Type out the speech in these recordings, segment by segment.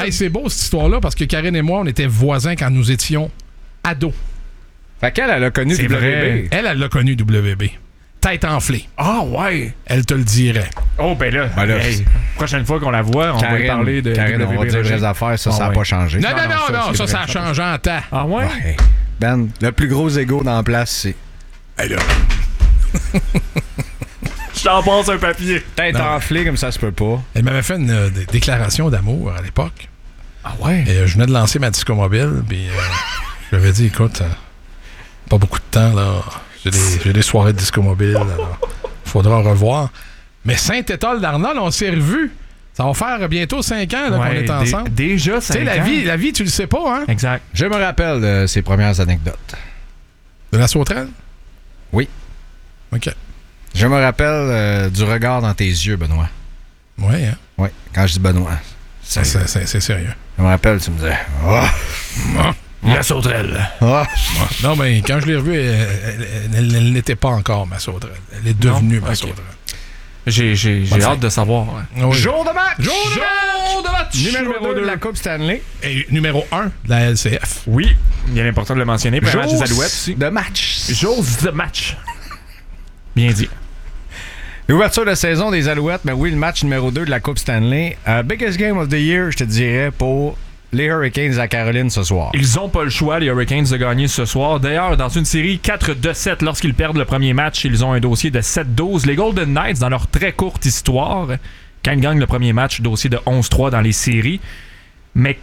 Hey, c'est beau cette histoire-là parce que Karine et moi, on était voisins quand nous étions ados. Fait qu'elle, elle a connu C'est WB. vrai. Elle l'a connu WB. Tête enflée. Ah ouais! Elle te le dirait. Oh, ben là, hey, prochaine fois qu'on la voit, on va lui parler de Karine, on va WB dire Roger. les affaires, ça n'a ouais. pas changé. Non, ça a changé en temps. Ah ouais? Ouais. Ben, le plus gros ego dans la place, c'est... Hey, là. Je t'en passe un papier. Tête enflée comme ça se peut pas. Elle m'avait fait une déclaration d'amour à l'époque. Ah ouais? Et je venais de lancer ma disco mobile, puis je lui avais dit, écoute, pas beaucoup de temps, là. J'ai des soirées de disco mobile, alors faudra revoir. Mais Saint-Étoile d'Arnold, on s'est revus. Ça va faire bientôt 5 ans là, qu'on est ensemble. Déjà 5 ans. Tu sais, la vie, tu le sais pas, hein? Exact. Je me rappelle de ses premières anecdotes. De la sauterelle? Oui. OK. Je me rappelle du regard dans tes yeux, Benoît. Oui, hein? Oui, quand je dis Benoît. C'est sérieux. Je me rappelle, tu me disais... Oh. La sauterelle. Oh. Non, mais quand je l'ai revue, elle n'était pas encore ma sauterelle. Elle est devenue ma sauterelle. J'ai hâte de savoir. Ouais. Oui. Jour de match! Jour de match! Numéro 2 de la Coupe Stanley. Et numéro 1 de la LCF. Oui, bien important de le mentionner. Pour un match des Alouettes aussi. de match. Jour de match. Bien dit. L'ouverture de saison des Alouettes, mais oui, le match numéro 2 de la Coupe Stanley. Biggest game of the year, je te dirais, pour les Hurricanes à Caroline ce soir. Ils n'ont pas le choix, les Hurricanes, de gagner ce soir. D'ailleurs, dans une série 4-7, lorsqu'ils perdent le premier match, ils ont un dossier de 7-12. Les Golden Knights, dans leur très courte histoire, quand ils gagnent le premier match, dossier de 11-3 dans les séries. Mais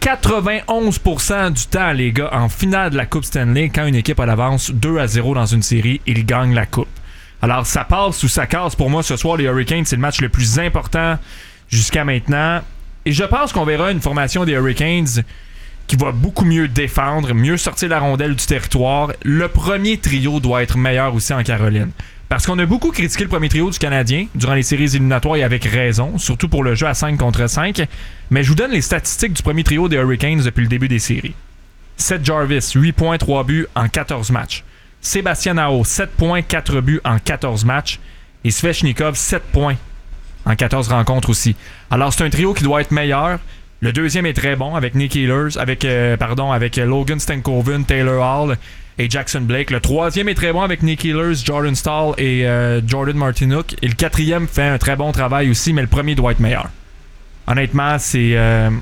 91% du temps, les gars, en finale de la Coupe Stanley, quand une équipe a l'avance 2-0 dans une série, ils gagnent la Coupe. Alors, ça passe ou ça casse. Pour moi, ce soir, les Hurricanes, c'est le match le plus important jusqu'à maintenant. Et je pense qu'on verra une formation des Hurricanes qui va beaucoup mieux défendre, mieux sortir la rondelle du territoire. Le premier trio doit être meilleur aussi en Caroline. Parce qu'on a beaucoup critiqué le premier trio du Canadien durant les séries éliminatoires et avec raison, surtout pour le jeu à 5 contre 5. Mais je vous donne les statistiques du premier trio des Hurricanes depuis le début des séries. Seth Jarvis, 8 points, 3 buts en 14 matchs. Sébastien Aho, 7 points, 4 buts en 14 matchs. Et Svechnikov, 7 points en 14 rencontres aussi. Alors, c'est un trio qui doit être meilleur. Le deuxième est très bon avec Nick Ehlers, avec Logan Stankoven, Taylor Hall et Jackson Blake. Le troisième est très bon avec Nick Ehlers, Jordan Staal et Jordan Martinook. Et le quatrième fait un très bon travail aussi, mais le premier doit être meilleur. Honnêtement, c'est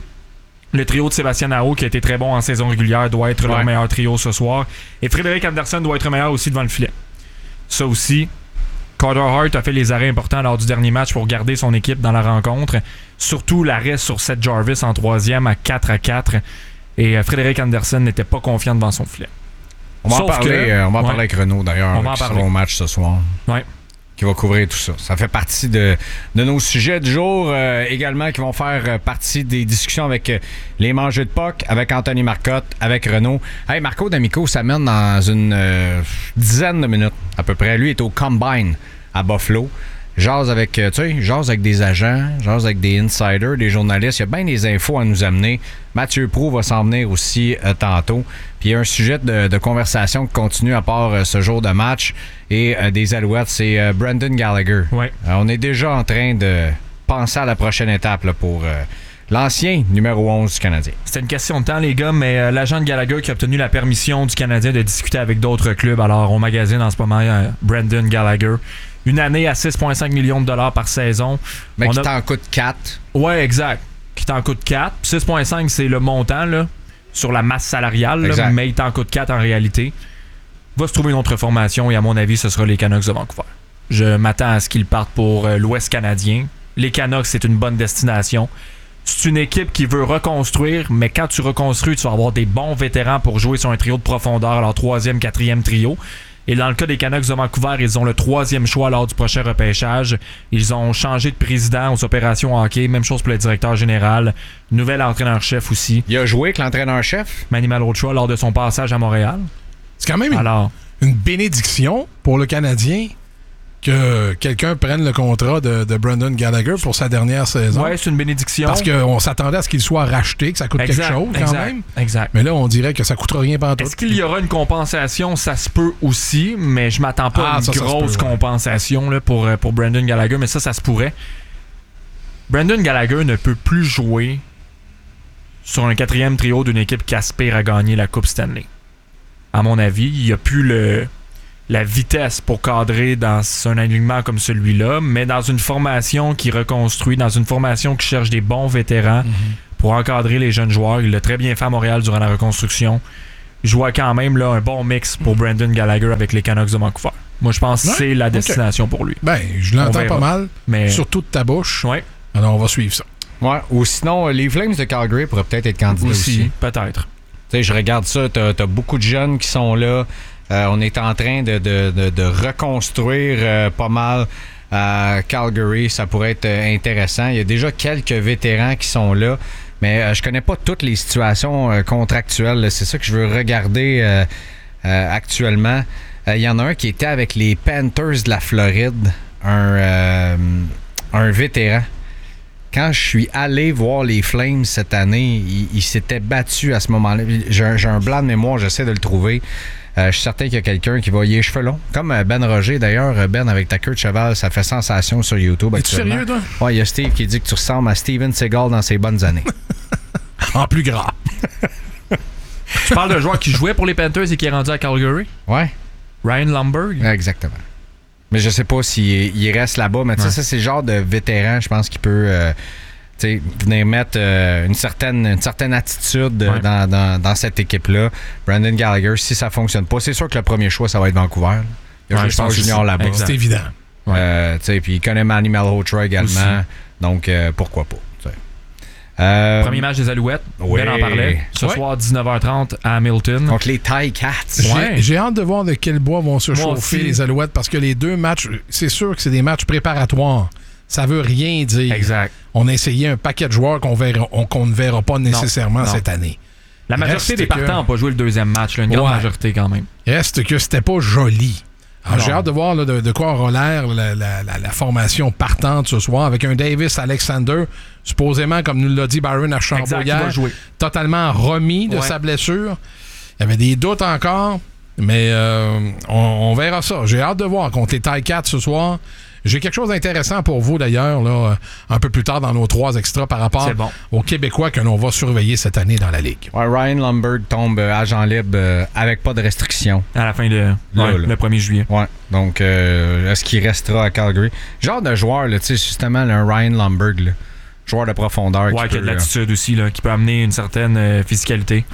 le trio de Sébastien Aho qui a été très bon en saison régulière doit être leur meilleur trio ce soir. Et Frédéric Andersen doit être meilleur aussi devant le filet. Ça aussi. Carter Hart a fait les arrêts importants lors du dernier match pour garder son équipe dans la rencontre. Surtout l'arrêt sur Seth Jarvis en troisième à 4-4. Et Frédéric Andersen n'était pas confiant devant son filet. On va en parler avec Renaud d'ailleurs, qui sera au match ce soir. Ouais. Qui va couvrir tout ça. Ça fait partie de nos sujets du jour également, qui vont faire partie des discussions avec les mangeux de puck, avec Anthony Marcotte, avec Renaud. Hey, Marco D'Amico s'amène dans une dizaine de minutes à peu près. Lui est au Combine à Buffalo. Jase avec des agents, jase avec des insiders, des journalistes. Il y a bien des infos à nous amener. Mathieu Proulx va s'en venir aussi tantôt. Puis il y a un sujet de conversation qui continue à part ce jour de match et des Alouettes, c'est Brendan Gallagher. Ouais. On est déjà en train de penser à la prochaine étape là, pour l'ancien numéro 11 du Canadien. C'était une question de temps, les gars, mais l'agent de Gallagher qui a obtenu la permission du Canadien de discuter avec d'autres clubs. Alors, on magasine en ce moment Brendan Gallagher. Une année à 6,5 millions de dollars par saison. Mais qui t'en coûte 4. Ouais, exact. Qui t'en coûte 4. 6,5, c'est le montant là, sur la masse salariale, là, mais il t'en coûte 4 en réalité. Va se trouver une autre formation et à mon avis, ce sera les Canucks de Vancouver. Je m'attends à ce qu'ils partent pour l'Ouest canadien. Les Canucks, c'est une bonne destination. C'est une équipe qui veut reconstruire, mais quand tu reconstruis, tu vas avoir des bons vétérans pour jouer sur un trio de profondeur, leur 3e, 4e trio. Et dans le cas des Canucks de Vancouver, ils ont le 3e choix lors du prochain repêchage. Ils ont changé de président aux opérations hockey. Même chose pour le directeur général. Nouvel entraîneur-chef aussi. Il a joué avec l'entraîneur-chef Manny Malhotra lors de son passage à Montréal. C'est quand même une bénédiction pour le Canadien que quelqu'un prenne le contrat de Brendan Gallagher pour sa dernière saison. Oui, c'est une bénédiction. Parce qu'on s'attendait à ce qu'il soit racheté, que ça coûte quelque chose quand même. Exact. Mais là, on dirait que ça coûtera rien pantoute. Est-ce qu'il y aura une compensation? Ça se peut aussi, mais je m'attends pas à une grosse compensation là, pour Brendan Gallagher, mais ça se pourrait. Brendan Gallagher ne peut plus jouer sur un 4e trio d'une équipe qui aspire à gagner la Coupe Stanley. À mon avis, il n'y a plus la vitesse pour cadrer dans un alignement comme celui-là, mais dans une formation qui reconstruit, dans une formation qui cherche des bons vétérans pour encadrer les jeunes joueurs. Il l'a très bien fait à Montréal durant la reconstruction. Je vois quand même là, un bon mix pour Brendan Gallagher avec les Canucks de Vancouver. Moi, je pense que c'est la destination pour lui. Ben, je l'entends pas mal, surtout de ta bouche. Ouais. Alors, on va suivre ça. Ouais. Ou sinon, les Flames de Calgary pourraient peut-être être candidats aussi. Peut-être. Tu sais, je regarde ça, t'as beaucoup de jeunes qui sont là. On est en train de reconstruire pas mal Calgary. Ça pourrait être intéressant. Il y a déjà quelques vétérans qui sont là, mais je connais pas toutes les situations contractuelles. C'est ça que je veux regarder actuellement. Il y en a un qui était avec les Panthers de la Floride, un vétéran. Quand je suis allé voir les Flames cette année, il s'était battu à ce moment-là. J'ai un blanc de mémoire, j'essaie de le trouver. Je suis certain qu'il y a quelqu'un qui va y les cheveux longs. Comme Ben Roger, d'ailleurs. Ben, avec ta queue de cheval, ça fait sensation sur YouTube actuellement. Es-tu sérieux, toi? Ouais, il y a Steve qui dit que tu ressembles à Steven Seagal dans ses bonnes années. En plus gras. Tu parles d'un joueur qui jouait pour les Panthers et qui est rendu à Calgary? Ouais. Ryan Lumberg? Exactement. Mais je sais pas s'il reste là-bas. Mais tu sais, ça, c'est le genre de vétéran, je pense, qui peut venir mettre une certaine attitude dans cette équipe-là. Brendan Gallagher, si ça fonctionne pas, c'est sûr que le premier choix, ça va être Vancouver. Il y a juste un junior là-bas. C'est évident. Puis il connaît Manny Malhotra également. Aussi. Donc, pourquoi pas? Premier match des Alouettes. Ben en parlait. Ce soir, 19h30 à Hamilton. Contre les Ticats. J'ai hâte de voir de quel bois vont se chauffer les Alouettes parce que les deux matchs, c'est sûr que c'est des matchs préparatoires. Ça veut rien dire. Exact. On a essayé un paquet de joueurs qu'on ne verra pas nécessairement cette année. La majorité des partants n'ont pas joué le deuxième match. Une grande majorité quand même. Reste que c'était pas joli. Alors, j'ai hâte de voir là, de quoi aura l'air la formation partante ce soir avec un Davis Alexander, supposément, comme nous l'a dit Byron Archambault hier, totalement remis de sa blessure. Il y avait des doutes encore, mais on verra ça. J'ai hâte de voir contre les Ticats ce soir. J'ai quelque chose d'intéressant pour vous, d'ailleurs, là, un peu plus tard dans nos 3 extras par rapport aux Québécois que l'on va surveiller cette année dans la Ligue. Ouais, Ryan Lumberg tombe agent libre avec pas de restrictions. À la fin le 1er juillet. Ouais. Donc, est-ce qu'il restera à Calgary? Genre de joueur, tu sais, justement, le Ryan Lumberg, là, joueur de profondeur. Qui a de l'attitude aussi, là, qui peut amener une certaine physicalité.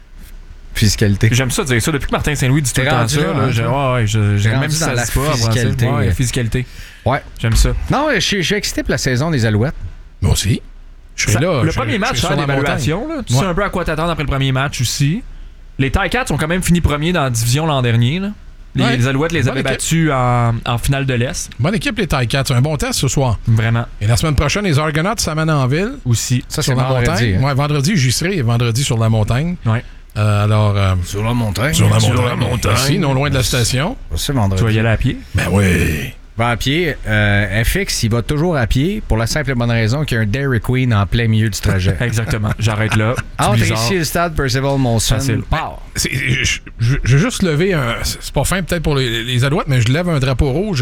J'aime ça dire ça. Depuis que Martin Saint-Louis dit tout le temps ça, j'ai même si ça se pas physicalité. Physicalité. Ouais. J'aime ça. Non, je suis excité pour la saison des Alouettes. Moi aussi. Je serai là. Le premier match, c'est l'évaluation. Tu sais un peu à quoi t'attendre après le premier match aussi. Les Ticats ont quand même fini premier dans la division l'an dernier. Là. Les Alouettes les avaient battus en finale de l'Est. Bonne équipe, les Ticats. C'est un bon test ce soir. Vraiment. Et la semaine prochaine, les Argonauts s'amènent en ville. Aussi. Ça, c'est vendredi. Ouais, vendredi, j'y serai. Vendredi sur la montagne. Ouais. Sur la montagne. Sur la montagne. Ici, non loin de la station. C'est vendredi. Tu vas y aller à pied? Ben oui. Va à pied. FX, il va toujours à pied pour la simple et bonne raison qu'il y a un Dairy Queen en plein milieu du trajet. Exactement. J'arrête là. Entre ici le stade Percival Molson. Je vais juste lever un... C'est pas fin peut-être pour les Alouettes, mais je lève un drapeau rouge.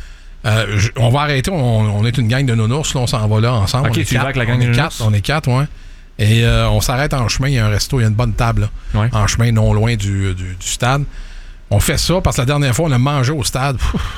On va arrêter. On est une gang de nounours. Là, on s'en va là ensemble. OK, tu vas avec la gang de nounours? On est 4, ouais. Et on s'arrête en chemin. Il y a un resto, il y a une bonne table là, en chemin non loin du stade. On fait ça parce que la dernière fois, on a mangé au stade.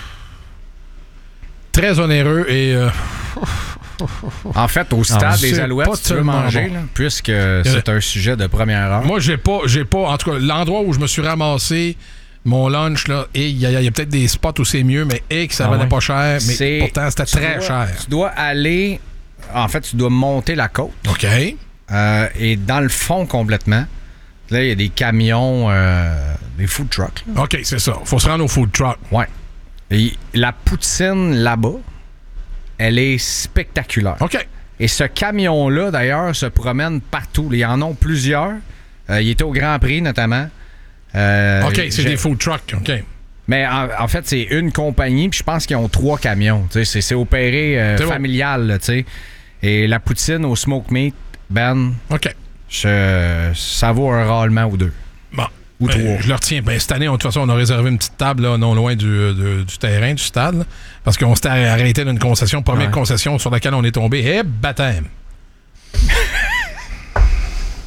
Très onéreux et... En fait, au stade des Alouettes, tu veux manger, là, puisque c'est un sujet de première heure. Moi, j'ai pas... En tout cas, l'endroit où je me suis ramassé mon lunch, là, et il y a peut-être des spots où c'est mieux, mais que ça valait pas cher, mais pourtant, c'était très cher. Tu dois aller... En fait, tu dois monter la côte. OK. Et dans le fond, complètement, là, il y a des camions, des food trucks. Là. OK, c'est ça. Faut se rendre au food truck. Ouais. Et la poutine là-bas, elle est spectaculaire. OK. Et ce camion-là, d'ailleurs, se promène partout. Il y en a plusieurs. Il était au Grand Prix, notamment. OK, c'est des food trucks. OK. Mais en fait, c'est une compagnie, puis je pense qu'ils ont 3 camions. C'est opéré familial, tu sais. Et la poutine au smoke meat, Ben, OK. Ça vaut un râlement ou 2. Bon. Ou 3. Je le retiens. Cette année, de toute façon, on a réservé une petite table là, non loin du terrain, du stade, là, parce qu'on s'était arrêté d'une concession, première concession sur laquelle on est tombé. Baptême!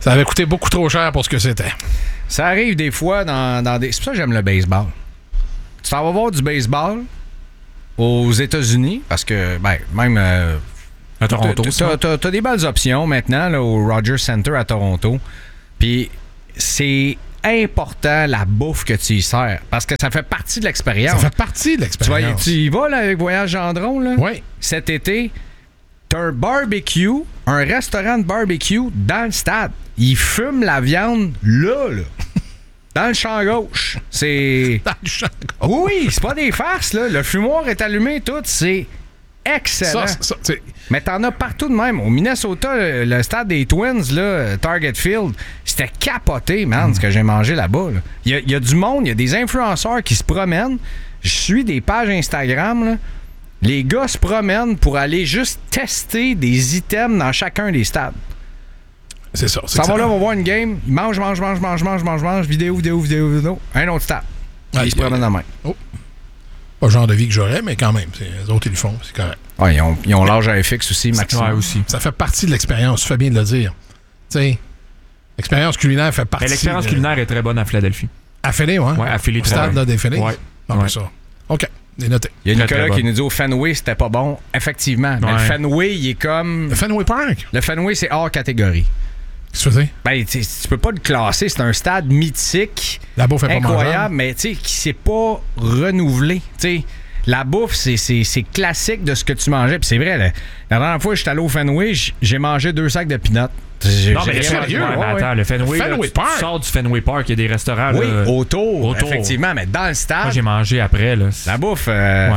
Ça avait coûté beaucoup trop cher pour ce que c'était. Ça arrive des fois dans des... C'est pour ça que j'aime le baseball. Tu t'en vas voir du baseball aux États-Unis, parce que, même... À Toronto. T'as des belles options maintenant là, au Rogers Center à Toronto. Puis c'est important la bouffe que tu y sers, parce que ça fait partie de l'expérience. Ça fait partie de l'expérience. Tu y vas là, avec Voyage Gendron, là? Oui. Cet été, t'as un barbecue, un restaurant de barbecue dans le stade. Ils fument la viande là. Dans le champ gauche. C'est... Dans le champ gauche. Oui, c'est pas des farces, là. Le fumoir est allumé, tout. C'est excellent. Mais t'en as partout de même. Au Minnesota, le stade des Twins, là, Target Field, c'était capoté, man, ce que j'ai mangé là-bas. Là. Il y a du monde, il y a des influenceurs qui se promènent. Je suis des pages Instagram, là. Les gars se promènent pour aller juste tester des items dans chacun des stades. C'est ça. Ça va là, on va voir une game. Ils mangent, vidéo. Un autre stade. Ils se promènent dans la main. Oh. Pas le genre de vie que j'aurais, mais quand même. Les autres, ils le font. C'est correct. Ouais, ils ont l'âge à FX aussi, Maxime. Ouais, aussi. Ça fait partie de l'expérience. Tu fais bien de le dire. Tu sais, l'expérience culinaire fait partie. Mais l'expérience culinaire est très bonne à Philadelphie. À Philly, ouais. Ouais, à Philly. Au stade là, des Phillies. Ouais. Non, ça. OK. C'est noté. Il y a Nicolas très qui nous dit au Fenway, c'était pas bon. Effectivement. Mais le Fenway, il est comme. Le Fenway Park. Le Fenway, c'est hors catégorie. Qu'est-ce que tu veux dire? Ben, tu peux pas le classer. C'est un stade mythique. La bouffe est pas incroyable, mais tu sais, qui s'est pas renouvelé. Tu sais, la bouffe, c'est classique de ce que tu mangeais. Puis c'est vrai, la dernière fois que j'étais allé au Fenway, j'ai mangé 2 sacs de peanuts. Non, mais sérieux, attends, le Fenway, Park. Tu sors du Fenway Park, il y a des restaurants. Oui, là, autour, effectivement, mais dans le stade. Moi, j'ai mangé après. Là, la bouffe,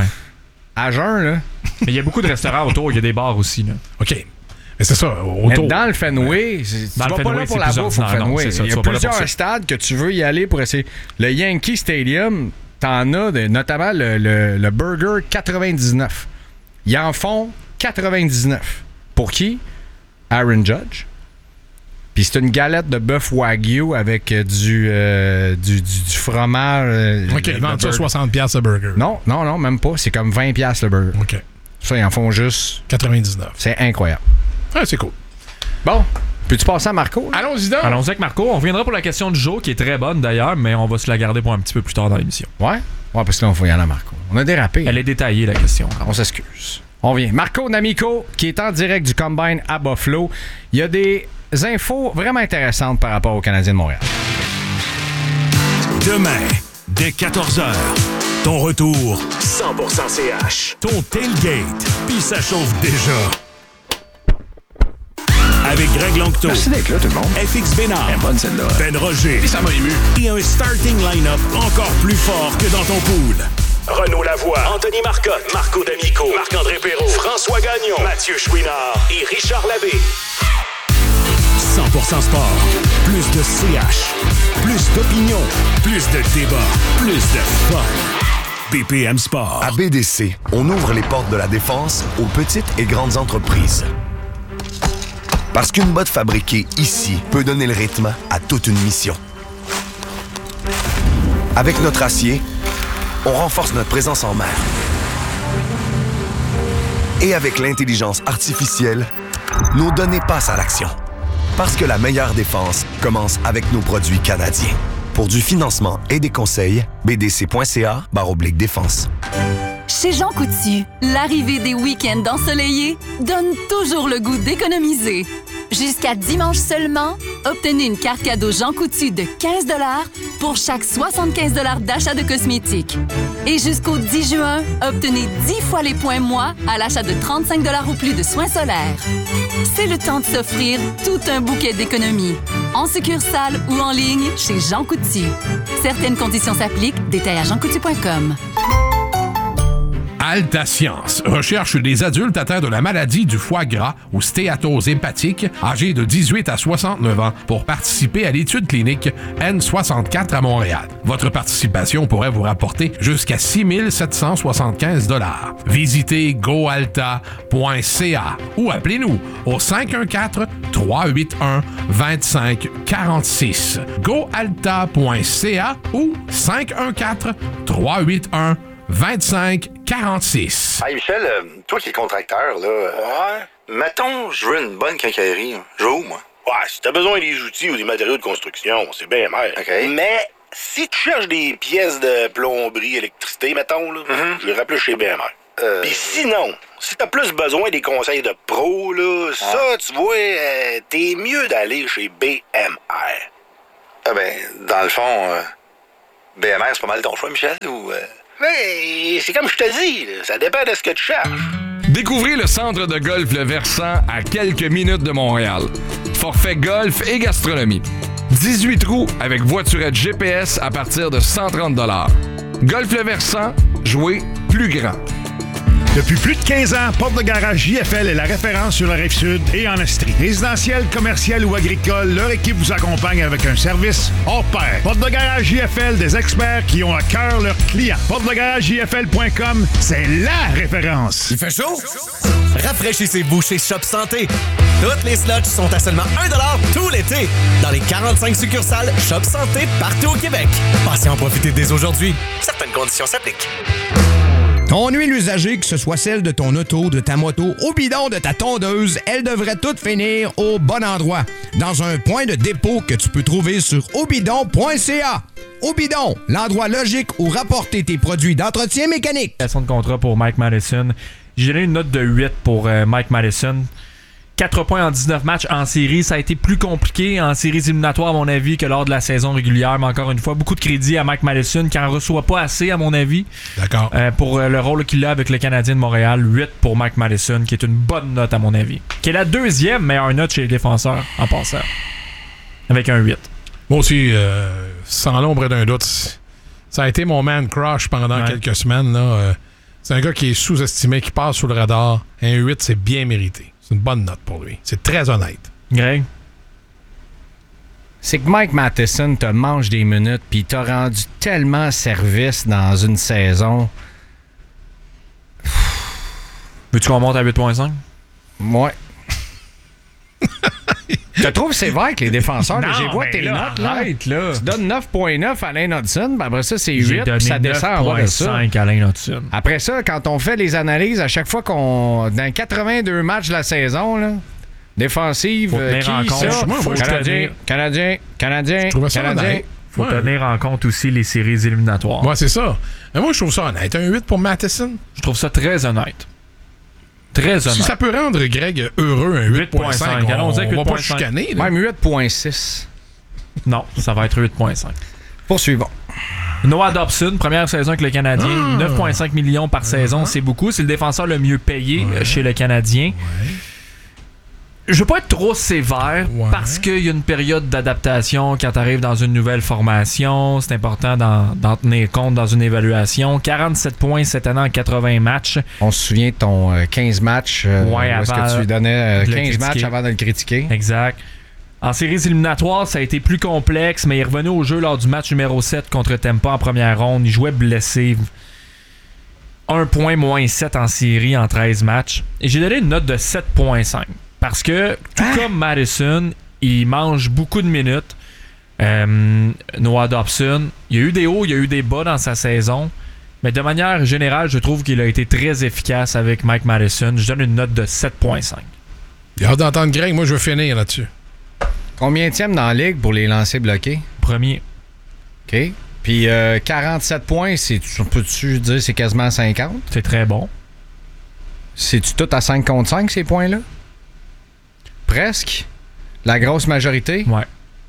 à jeun, là. Mais il y a beaucoup de restaurants autour, il y a des bars aussi. Là. OK. Mais c'est ça, autour. Mais dans le Fenway, tu vas pas là pour la bouffe au Fenway. Il y a plusieurs stades que tu veux y aller pour essayer. Le Yankee Stadium, t'en as notamment le Burger 99. Ils en font 99. Pour qui? Aaron Judge. Puis c'est une galette de bœuf Wagyu avec du fromage. OK, ils vendent ça 60$ le burger. Non, même pas. C'est comme 20$ le burger. OK. Ça, ils en font juste 99. C'est incroyable. Ouais, c'est cool. Bon, peux-tu passer à Marco? Allons-y donc. Allons-y avec Marco. On reviendra pour la question du jour, qui est très bonne d'ailleurs, mais on va se la garder pour un petit peu plus tard dans l'émission. Ouais, parce que là, on faut y aller à Marco. On a dérapé. Elle est détaillée, la question. On s'excuse. On vient. Marco D'Amico, qui est en direct du Combine à Buffalo. Il y a des infos vraiment intéressantes par rapport aux Canadiens de Montréal. Demain, dès 14h, ton retour 100% CH. Ton tailgate, puis ça chauffe déjà. Avec Greg Langto. Merci d'être là, tout le monde. FX Bénard. Elle est bonne, celle-là. Ben Roger. Et ça m'a ému. Et un starting line-up encore plus fort que dans ton pool. Renaud Lavoie, Anthony Marcotte, Marco D'Amico, Marc-André Perrault, François Gagnon, Mathieu Chouinard et Richard Labbé. 100% sport. Plus de CH. Plus d'opinion. Plus de débat. Plus de fun. BPM Sport. À BDC, on ouvre les portes de la défense aux petites et grandes entreprises. Parce qu'une botte fabriquée ici peut donner le rythme à toute une mission. Avec notre acier, on renforce notre présence en mer. Et avec l'intelligence artificielle, nos données passent à l'action. Parce que la meilleure défense commence avec nos produits canadiens. Pour du financement et des conseils, bdc.ca/défense. Chez Jean Coutu, l'arrivée des week-ends ensoleillés donne toujours le goût d'économiser. Jusqu'à dimanche seulement, obtenez une carte cadeau Jean Coutu de 15 $ pour chaque 75 $ d'achat de cosmétiques. Et jusqu'au 10 juin, obtenez 10 fois les points moi à l'achat de 35 $ ou plus de soins solaires. C'est le temps de s'offrir tout un bouquet d'économies. En succursale ou en ligne chez Jean Coutu. Certaines conditions s'appliquent. Détails à jeancoutu.com. Alta Science recherche des adultes atteints de la maladie du foie gras ou stéatose hépatique, âgés de 18 à 69 ans, pour participer à l'étude clinique N64 à Montréal. Votre participation pourrait vous rapporter jusqu'à 6 775 $. Visitez goalta.ca ou appelez-nous au 514-381-2546. goalta.ca ou 514-381-2546. Hey Michel, toi qui es contracteur, là. Ouais. Mettons, je veux une bonne quincaillerie. Je veux où, moi? Ouais, si t'as besoin des outils ou des matériaux de construction, c'est bien mer. OK. Mais si tu cherches des pièces de plomberie, électricité, mettons, là, je les rappelle chez BMR. Puis sinon, si t'as plus besoin des conseils de pro, là, ça, tu vois, t'es mieux d'aller chez BMR. Ah ben, dans le fond, BMR, c'est pas mal ton choix, Michel, ou... Mais c'est comme je te dis, là, ça dépend de ce que tu cherches. Découvrez le centre de golf Le Versant à quelques minutes de Montréal. Forfait golf et gastronomie. 18 trous avec voiturette GPS à partir de 130 $. Golf Le Versant, jouez plus grand. Depuis plus de 15 ans, Porte de Garage JFL est la référence sur la Rive-Sud et en Estrie. Résidentiel, commercial ou agricole, leur équipe vous accompagne avec un service hors pair. Porte de Garage JFL, des experts qui ont à cœur leurs clients. PorteDeGarageJFL.com, c'est la référence. Il fait chaud? Rafraîchissez-vous chez Shop Santé. Toutes les slots sont à seulement 1$ tout l'été dans les 45 succursales Shop Santé partout au Québec. Passez en profiter dès aujourd'hui. Certaines conditions s'appliquent. Ton huile usagée, que ce soit celle de ton auto, de ta moto, au bidon de ta tondeuse, elle devrait toutes finir au bon endroit. Dans un point de dépôt que tu peux trouver sur aubidon.ca. Aubidon, l'endroit logique où rapporter tes produits d'entretien mécanique. De contrat pour Mike Madison. J'ai donné une note de 8 pour Mike Madison. 4 points en 19 matchs en série. Ça a été plus compliqué en séries éliminatoires, à mon avis, que lors de la saison régulière. Mais encore une fois, beaucoup de crédit à Mike Madison, qui en reçoit pas assez, à mon avis. D'accord. Pour le rôle qu'il a avec le Canadien de Montréal. 8 pour Mike Madison, qui est une bonne note, à mon avis. Qui est la deuxième meilleure note chez les défenseurs, en passant. Avec un 8. Moi aussi, sans l'ombre d'un doute, ça a été mon man crush pendant quelques semaines. Là. C'est un gars qui est sous-estimé, qui passe sous le radar. Un 8, c'est bien mérité. C'est une bonne note pour lui. C'est très honnête. Greg? C'est que Mike Matheson te mange des minutes puis t'a rendu tellement service dans une saison. Veux-tu qu'on monte à 8.5? Ouais. Je te trouve sévère que les défenseurs. Non, j'ai vois tes là, notes. arrête, là. Tu donnes 9.9 à Alain Hudson, puis après ça, c'est 8, J'ai donné puis ça descend en bas de ça. 9.5 à Alain Hudson. Après ça, quand on fait les analyses, à chaque fois qu'on... Dans 82 matchs de la saison, là, défensive, faut tenir qui en compte. ça? Moi, Canadien. Faut tenir en compte aussi les séries éliminatoires. Ouais, c'est ça. Mais moi, je trouve ça honnête. Un 8 pour Matheson. Je trouve ça très honnête. Très honnête. Si ça peut rendre Greg heureux, un 8.5, on va pas chicaner. Même 8.6. Non, ça va être 8.5. Poursuivons. Noah Dobson, première saison avec le Canadien. 9,5 millions par saison, c'est beaucoup. C'est le défenseur le mieux payé chez le Canadien. Je veux pas être trop sévère parce qu'il y a une période d'adaptation quand tu arrives dans une nouvelle formation. C'est important d'en tenir compte dans une évaluation. 47 points cette année en 80 matchs. On se souvient de ton 15 matchs où est-ce que tu lui donnais 15 matchs avant de le critiquer. Exact. En séries éliminatoires, ça a été plus complexe, mais il est revenu au jeu lors du match numéro 7 contre Tampa en première ronde. Il jouait blessé. 1 point moins 7 en série en 13 matchs. Et j'ai donné une note de 7.5. Parce que, tout comme Madison, il mange beaucoup de minutes. Noah Dobson, il y a eu des hauts, il y a eu des bas dans sa saison. Mais de manière générale, je trouve qu'il a été très efficace avec Mike Madison. Je donne une note de 7.5. J'ai hâte d'entendre Greg. Moi, je veux finir là-dessus. Combienième dans la ligue pour les lancers bloqués? Premier. OK. Puis 47 points, peux-tu dire c'est quasiment 50? C'est très bon. C'est-tu tout à 5 contre 5, ces points-là? Presque. La grosse majorité? Ouais.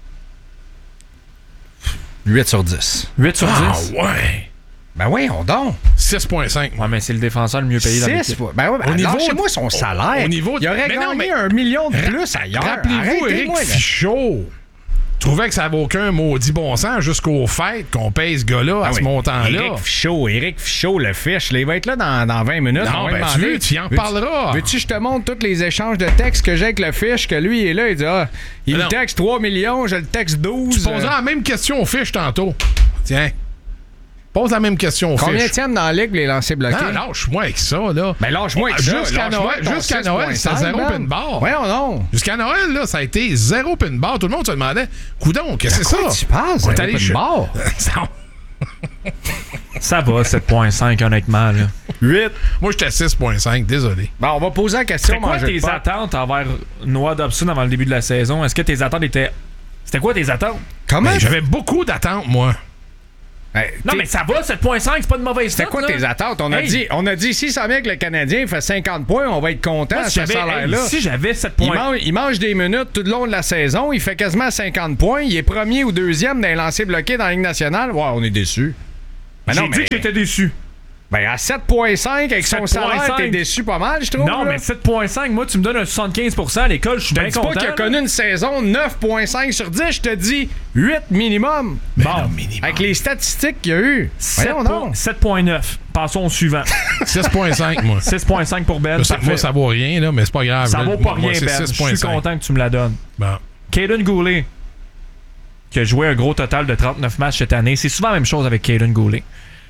8 sur 10. 8 sur 10? Ah ouais! Ben oui, on donne. 6.5. Ouais, mais c'est le défenseur le mieux payé dans l'équipe. Ben ouais, chez moi, son salaire. Au niveau il aurait gagné 1 million de plus ailleurs. Rappelez-vous, Éric Fichaud trouvait que ça n'avait aucun maudit bon sens jusqu'au fait qu'on paye ce gars-là à ce montant-là. Éric Fichaud, le fiche, il va être là dans 20 minutes. Non, ben tu en parleras. Veux-tu que je te montre tous les échanges de textes que j'ai avec le fiche, que lui il est là, il dit il me texte 3 millions, je le texte 12. Tu poseras la même question au fiche tantôt. Tiens. Pose la même question au fiche. Combienième dans la ligue les lancers bloqués? Non, lâche-moi avec ça, là. Ben lâche-moi avec ça. Jusqu'à Noël, c'était 0 pinball. Ouais, non. Jusqu'à Noël, là, ça a été 0 pinball. Tout le monde se demandait, coudonc, qu'est-ce que c'est ça? Tu passes, 0 pinball? Ça va, 7.5, honnêtement. Là. 8. Moi, j'étais à 6.5, désolé. Bon, on va poser la question. C'était quoi tes attentes envers Noah Dobson avant le début de la saison? Est-ce que tes attentes étaient... C'était quoi tes attentes? Comment? J'avais beaucoup d'attentes, moi. Non, mais ça va, 7.5, c'est pas une mauvaise C'était note, quoi là? tes attentes? On a dit, si ça vient que le Canadien fait 50 points, on va être content Moi, à ce salaire-là. si j'avais 7 points... Il mange des minutes tout le long de la saison, il fait quasiment 50 points, il est premier ou deuxième dans les lancers bloqués dans la Ligue nationale. Ouais, on est déçus. J'ai dit que j'étais déçu. Ben, à 7.5, avec son salaire, t'es déçu pas mal, je trouve. Non, là. mais 7.5, moi, tu me donnes un 75% à l'école, je suis bien dis content. pas qu'il a connu une saison 9.5 sur 10, je te dis 8 minimum. Bon, minimum. Avec les statistiques qu'il y a eu. 7.9. Passons au suivant. 6.5, moi. 6.5 pour Ben. Moi, ça vaut rien, là, mais c'est pas grave. Ça vaut pas moi, rien, Ben. Je suis content que tu me la donnes. Bon. Caden Goulet, qui a joué un gros total de 39 matchs cette année. C'est souvent la même chose avec Caden Goulet.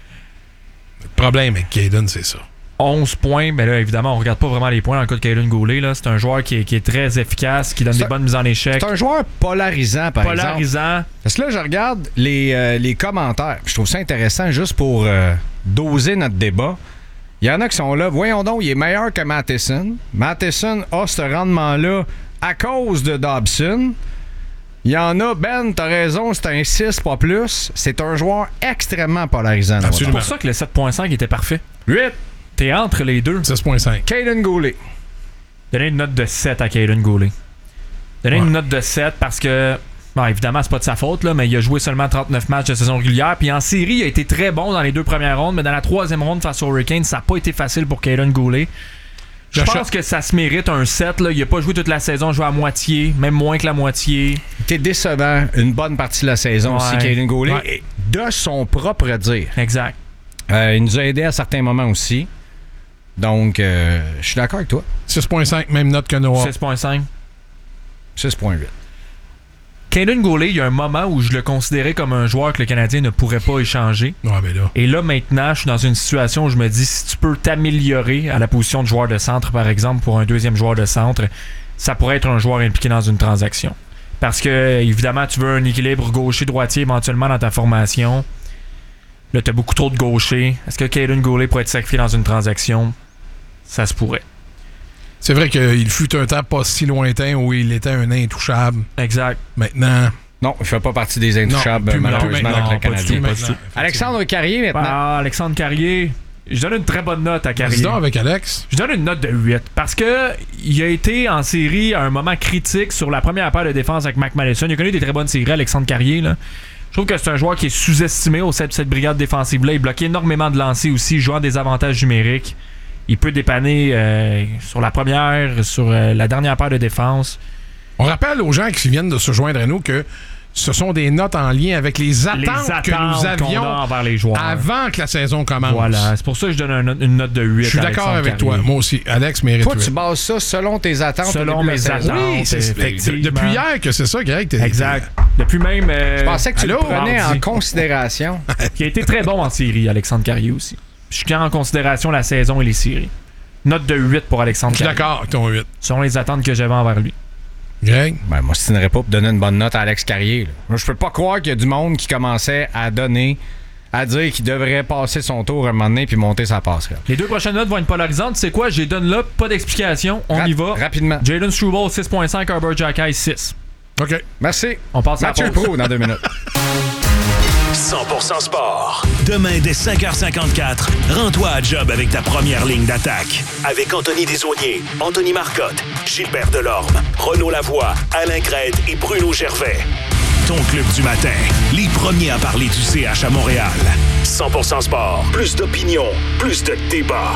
Le problème avec Caden, c'est ça. 11 points, mais là, évidemment, on regarde pas vraiment les points dans le cas de Caden Goulet. Là. C'est un joueur qui est très efficace, qui donne des bonnes mises en échec. C'est un joueur polarisant, par exemple. Polarisant. Parce que là, je regarde les commentaires. Je trouve ça intéressant juste pour doser notre débat. Il y en a qui sont là. Voyons donc, il est meilleur que Matheson. Matheson a ce rendement-là à cause de Dobson. Il y en a, Ben, t'as raison, c'est un 6, pas plus. C'est un joueur extrêmement polarisant. C'est pour ça que le 7.5 était parfait. 8. T'es entre les deux. 6.5. Caden Goulet. Donnez une note de 7 à Caden Goulet. Donnez une note de 7 parce que, bon, évidemment, c'est pas de sa faute, là, mais il a joué seulement 39 matchs de saison régulière. Puis en série, il a été très bon dans les 2 premières rondes, mais dans la 3e ronde face aux Hurricanes, ça n'a pas été facile pour Caden Goulet. Je pense que ça se mérite un 7. Là. Il n'a pas joué toute la saison, joué à moitié, même moins que la moitié. T'es décevant une bonne partie de la saison aussi, Caden Goulet. Ouais. De son propre dire. Exact. Il nous a aidé à certains moments aussi. Donc, je suis d'accord avec toi. 6.5, même note que Noah. 6.5. 6.8. Caden Goulet, il y a un moment où je le considérais comme un joueur que le Canadien ne pourrait pas échanger. Ouais, mais là. Et là, maintenant, je suis dans une situation où je me dis, si tu peux t'améliorer à la position de joueur de centre, par exemple, pour un deuxième joueur de centre, ça pourrait être un joueur impliqué dans une transaction. Parce que, évidemment, tu veux un équilibre gaucher-droitier éventuellement dans ta formation. Là, tu as beaucoup trop de gauchers. Est-ce que Caden Goulet pourrait être sacrifié dans une transaction? Ça se pourrait. C'est vrai qu'il fut un temps pas si lointain où il était un intouchable. Exact. Maintenant... Non, il ne fait pas partie des intouchables, malheureusement, avec le Canadien. Alexandre Carrier, maintenant. Ah, Alexandre Carrier. Je donne une très bonne note à Carrier. Dis donc avec Alex. Je donne une note de 8. Parce que il a été en série à un moment critique sur la première paire de défense avec Mac Madison. Il a connu des très bonnes séries, Alexandre Carrier, là. Je trouve que c'est un joueur qui est sous-estimé au sein de cette brigade défensive-là. Il bloque énormément de lancers aussi, jouant des avantages numériques. Il peut dépanner sur la première, sur la dernière paire de défense. On rappelle aux gens qui viennent de se joindre à nous que ce sont des notes en lien avec les attentes que nous avions envers les joueurs avant que la saison commence. Voilà, c'est pour ça que je donne une note de 8. Je suis d'accord avec toi. Moi aussi. Alex mérite 8. Toi, tu bases ça selon tes attentes. Selon mes attentes. Oui, depuis hier que c'est ça, Greg. Exact. Depuis même... je pensais que tu le prenais en considération. Qui a été très bon en série, Alexandre Carrier aussi. Je tiens en considération la saison et les séries. Note de 8 pour Alexandre Carrier. Je suis d'accord avec ton 8. Selon les attentes que j'avais envers lui. Greg? Ben, moi, je signerais pas pour donner une bonne note à Alex Carrier. Là. Moi, je peux pas croire qu'il y a du monde qui commençait à dire qu'il devrait passer son tour un moment donné puis monter sa passerelle. Les 2 prochaines notes vont être polarisantes. C'est quoi? Je les donne là, pas d'explication. On y va. Rapidement. Jalen Struble, 6.5. Herbert Jacquet, 6. OK. Merci. On passe à la Mathieu Pro dans 2 minutes. 100% sport. Demain, dès 5h54, rends-toi à job avec ta première ligne d'attaque. Avec Anthony Desaulniers, Anthony Marcotte, Gilbert Delorme, Renaud Lavoie, Alain Crête et Bruno Gervais. Ton club du matin, les premiers à parler du CH à Montréal. 100% sport. Plus d'opinion, plus de débat.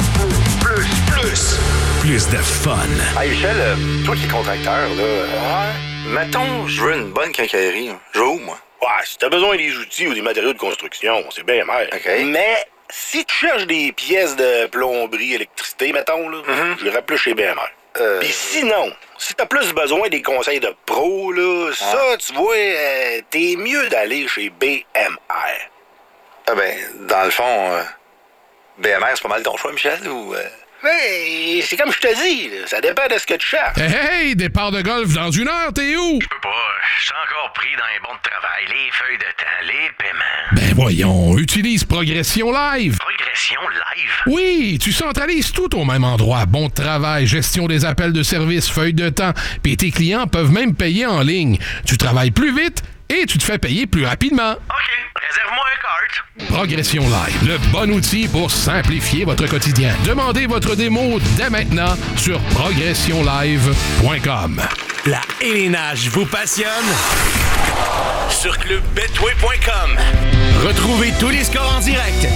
Plus de fun. Hey Michel, toi qui es contracteur, là, mettons, je veux une bonne quincaillerie. Je vais où, moi? Ouais, si t'as besoin des outils ou des matériaux de construction, c'est bien mer. OK. Mais si tu cherches des pièces de plomberie, électricité, mettons, là, je irais plus chez BMR. Puis sinon, si t'as plus besoin des conseils de pro, là, ça, tu vois, t'es mieux d'aller chez BMR. Ah ben, dans le fond, BMR, c'est pas mal ton choix, Michel, ou... Hey, c'est comme je te dis, là, ça dépend de ce que tu cherches. Hey, départ de golf dans 1 heure, t'es où? Je peux pas, je suis encore pris dans les bons de travail, les feuilles de temps, les paiements. Ben voyons, utilise Progression Live. Progression Live? Oui, tu centralises tout au même endroit. Bon de travail, gestion des appels de service, feuilles de temps. Puis tes clients peuvent même payer en ligne. Tu travailles plus vite et tu te fais payer plus rapidement. OK, réserve-moi un cart. Progression Live, le bon outil pour simplifier votre quotidien. Demandez votre démo dès maintenant sur progressionlive.com. La élénage vous passionne? Sur clubbetway.com. Retrouvez tous les scores en direct,